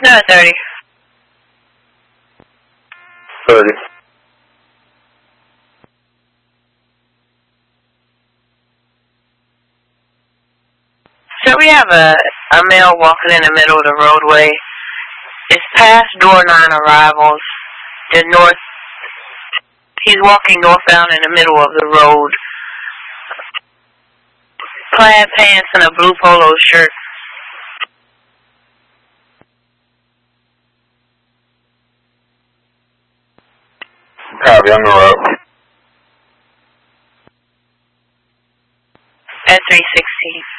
9:30. 30. So we have a male walking in the middle of the roadway. It's past door 9 arrivals. The north. He's walking northbound in the middle of the road. Plaid pants and a blue polo shirt. Copy, on the road. At 316.